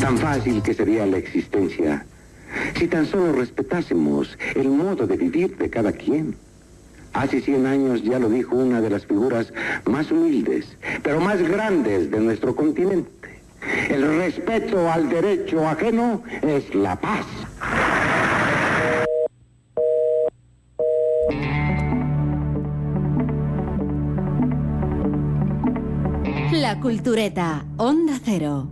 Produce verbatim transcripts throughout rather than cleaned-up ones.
Tan fácil que sería la existencia si tan solo respetásemos el modo de vivir de cada quien. Hace cien años ya lo dijo una de las figuras más humildes, pero más grandes de nuestro continente. El respeto al derecho ajeno es la paz. La Cultureta, Onda Cero.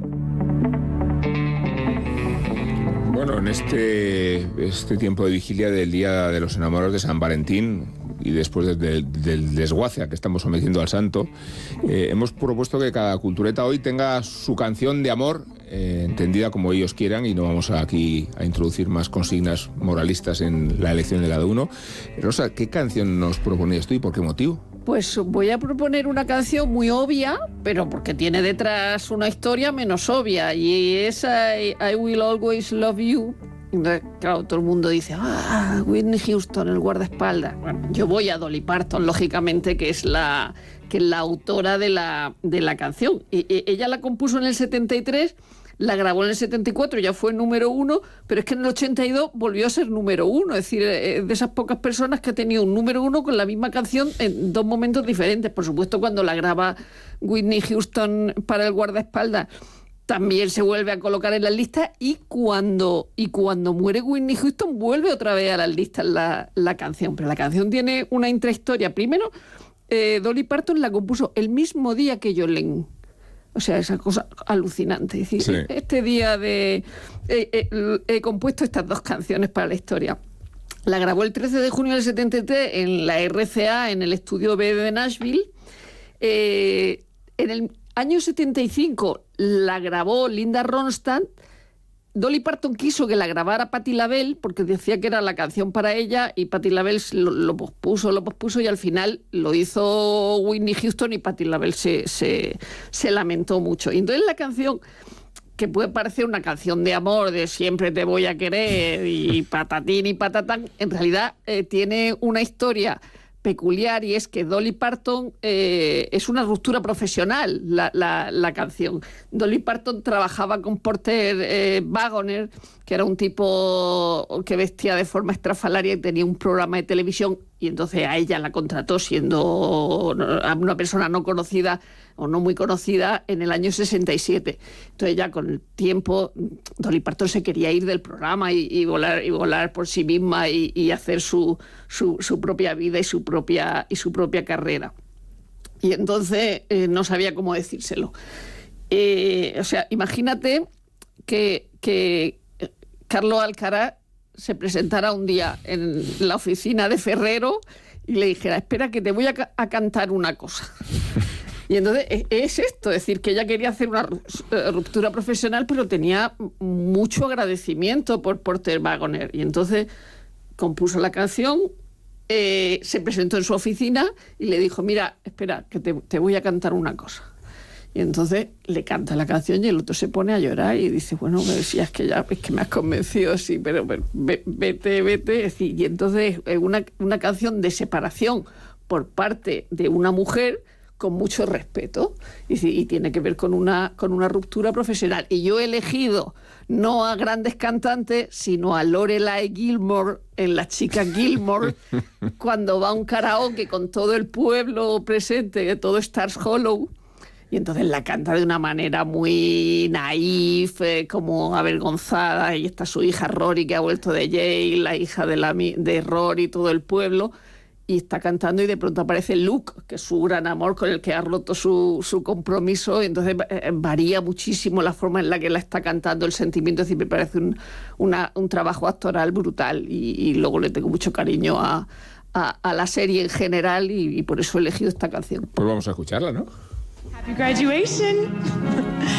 Bueno, en este, este tiempo de vigilia del Día de los Enamorados de San Valentín y después de, de, del desguace a que estamos sometiendo al santo, eh, hemos propuesto que cada cultureta hoy tenga su canción de amor eh, entendida como ellos quieran, y no vamos a, aquí a introducir más consignas moralistas en la elección de cada uno. Rosa, ¿qué canción nos proponías tú y por qué motivo? Pues voy a proponer una canción muy obvia, pero porque tiene detrás una historia menos obvia, y es I, I Will Always Love You. Entonces, claro, todo el mundo dice, ah, Whitney Houston, el guardaespaldas. Bueno, yo voy a Dolly Parton, lógicamente, que es la, que es la autora de la, de la canción. Y, y, ella la compuso en el setenta y tres, la grabó en el setenta y cuatro, ya fue número uno, pero es que en el ochenta y dos volvió a ser número uno. Es decir, de esas pocas personas que ha tenido un número uno con la misma canción en dos momentos diferentes. Por supuesto, cuando la graba Whitney Houston para el guardaespaldas, también se vuelve a colocar en las listas, y cuando, y cuando muere Whitney Houston vuelve otra vez a las listas la, la canción. Pero la canción tiene una intrahistoria. Primero, eh, Dolly Parton la compuso el mismo día que Jolene. O sea, esa cosa alucinante. Es decir, sí. Este día de... Eh, eh, he compuesto estas dos canciones para la historia. La grabó el trece de junio del setenta y tres en la R C A, en el estudio B de Nashville. Eh, en el año setenta y cinco la grabó Linda Ronstadt. Dolly Parton quiso que la grabara Patti LaBelle porque decía que era la canción para ella, y Patti LaBelle lo, lo pospuso, lo pospuso y al final lo hizo Whitney Houston, y Patti LaBelle se, se, se lamentó mucho. Y entonces la canción, que puede parecer una canción de amor, de siempre te voy a querer y patatín y patatán, en realidad eh, tiene una historia peculiar, y es que Dolly Parton eh, es una ruptura profesional, la, la, la canción. Dolly Parton trabajaba con Porter eh, Wagoner, que era un tipo que vestía de forma estrafalaria y tenía un programa de televisión, y entonces a ella la contrató siendo una persona no conocida o no muy conocida en el año sesenta y siete. Entonces ya con el tiempo Dolly Parton se quería ir del programa y, y volar y volar por sí misma y, y hacer su, su, su propia vida y su propia, y su propia carrera. Y entonces eh, no sabía cómo decírselo. Eh, o sea, imagínate que, que Carlos Alcaraz se presentara un día en la oficina de Ferrero y le dijera, espera que te voy a, ca- a cantar una cosa. Y entonces es esto, es decir, que ella quería hacer una ruptura profesional, pero tenía mucho agradecimiento por Porter Wagoner. Y entonces compuso la canción, eh, se presentó en su oficina y le dijo, mira, espera, que te, te voy a cantar una cosa. Y entonces le canta la canción y el otro se pone a llorar y dice, bueno, me decías que ya es que me has convencido, sí, pero, pero vete, vete. Es decir, y entonces es una, una canción de separación por parte de una mujer con mucho respeto, y, y tiene que ver con una, con una ruptura profesional. Y yo he elegido no a grandes cantantes, sino a Lorelai Gilmore en La chica Gilmore, cuando va a un karaoke con todo el pueblo presente, todo Stars Hollow, y entonces la canta de una manera muy naif, eh, como avergonzada, y está su hija Rory, que ha vuelto de Yale, la hija de, la, de Rory, todo el pueblo, y está cantando, y de pronto aparece Luke, que es su gran amor con el que ha roto su, su compromiso, y entonces eh, varía muchísimo la forma en la que la está cantando, el sentimiento. Es decir, me parece un, una, un trabajo actoral brutal, y, y luego le tengo mucho cariño a, a, a la serie en general, y, y por eso he elegido esta canción. Pues vamos a escucharla, ¿no? Happy graduation.